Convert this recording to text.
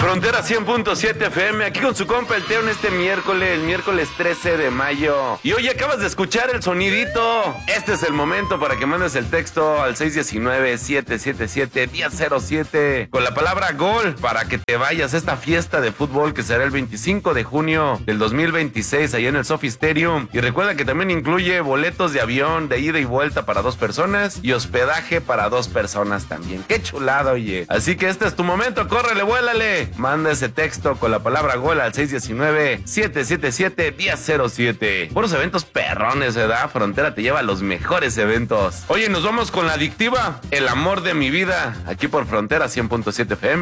Frontera 100.7 FM, aquí con su compa el Teo en este miércoles 13 de mayo. Y hoy acabas de escuchar el sonidito. Este es el momento para que mandes el texto al 619-777-1007 con la palabra gol para que te vayas a esta fiesta de fútbol que será el 25 de junio del 2026 allá en el Sophie Stadium. Y recuerda que también incluye boletos de avión de ida y vuelta para 2 personas y hospedaje para 2 personas también. ¡Qué chulada, oye! Así que este es tu momento, córrele, vuélale. Manda ese texto con la palabra gol al 619-777-1007. Puros eventos perrones, ¿verdad? Frontera te lleva a los mejores eventos. Oye, nos vamos con la adictiva, el amor de mi vida, aquí por Frontera 100.7 FM.